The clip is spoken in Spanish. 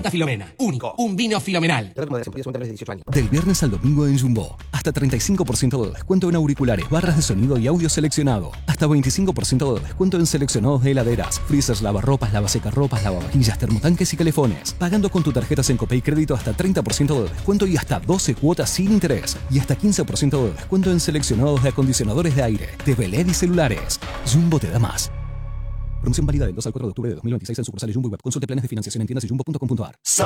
Santa Filomena. Único. Un vino filomenal. Del viernes al domingo en Jumbo. Hasta 35% de descuento en auriculares, barras de sonido y audio seleccionado. Hasta 25% de descuento en seleccionados de heladeras, freezers, lavarropas, lavasecarropas, lavavajillas, termotanques y calefones. Pagando con tu tarjeta Sencopay Crédito hasta 30% de descuento y hasta 12 cuotas sin interés. Y hasta 15% de descuento en seleccionados de acondicionadores de aire, TV LED y celulares. Jumbo te da más. Promoción válida del 2 al 4 de octubre de 2026 en sucursales Jumbo y Web. Consulte planes de financiación en tiendas y jumbo.com.ar.